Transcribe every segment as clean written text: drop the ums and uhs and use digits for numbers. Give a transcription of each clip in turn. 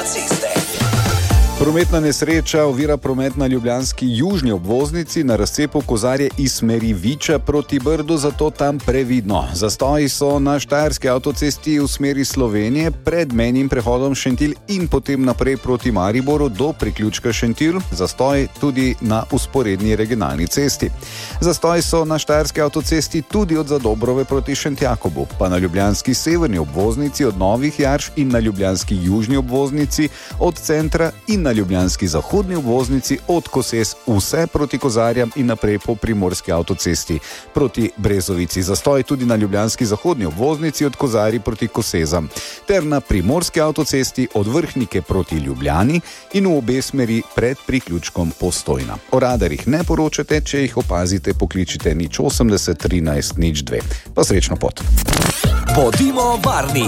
Prometna nesreča ovira promet na ljubljanski južni obvoznici na razcepu Kozarje iz smeri Viča proti Brdu, zato tam previdno. Zastoji so na štajerski avtocesti v smeri Slovenije pred mejnim prehodom Šentilj in potem naprej proti Mariboru do priključka Šentilj. Zastoj tudi na vzporedni regionalni cesti. Zastoji so na štajerski avtocesti tudi od Zadobrove proti Šentjakobu, pa na ljubljanski severni obvoznici od Novih Jarš in na ljubljanski južni obvoznici od centra in na ljubljanski zahodni obvoznici od Koses vse proti Kozarjam in naprej po primorski avtocesti proti Brezovici. Zastoj tudi na ljubljanski zahodni obvoznici od Kozarji proti Kosezam ter na primorski avtocesti od Vrhnike proti Ljubljani in v obe smeri pred priključkom Postojna. O radarjih ne poročate, če jih opazite, pokličite 080 13 02. Pa srečno pot. Bodimo varni.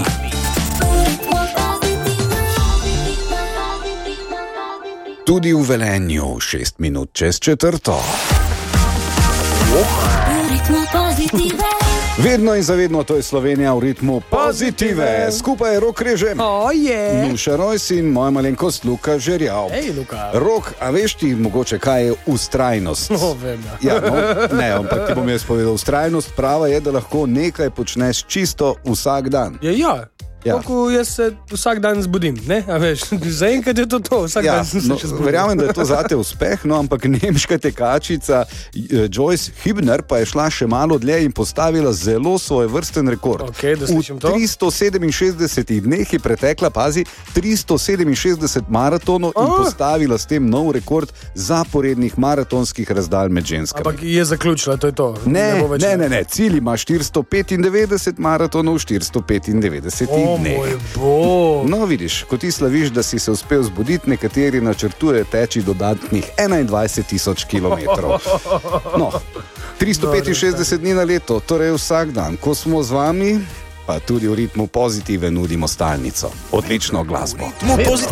Tudi v Velenju 6 minut čez 4. Vedno in zavedno, to je Slovenija v ritmu pozitive. Skupaj je Rok Reže, Nuša Rojs in moja malenkost Luka Žerjav. Rok, a veš ti mogoče, kaj je ustrajnost? Vem. Ja, ne, ampak ti bom jaz povedal. Ustrajnost prava je, da lahko nekaj počneš čisto vsak dan. Ja. Kako jaz se vsak dan zbudim, ne? A veš, zaenkrat je to, vsak dan sem se še zbudil. Verjamem, da je to zate uspeh, no, ampak nemška tekačica Joyce Hübner pa je šla še malo dlje in postavila zelo svojevrsten rekord. Da slišim to. V 367 dneh je pretekla, pazi, 367 maratonov in postavila s tem nov rekord zaporednih maratonskih razdalj med ženskami. Ampak je zaključila, to je to. Ne, cilj ima 495 maratonov, 495 moj bog. No, vidiš, ko ti slaviš, da si se uspel zbuditi, nekateri načrtujejo teči dodatnih 21.000 kilometrov. No, 365 dni na leto, torej vsak dan, ko smo z vami, pa tudi v ritmu pozitive nudimo stalnico. Odlično glasbo.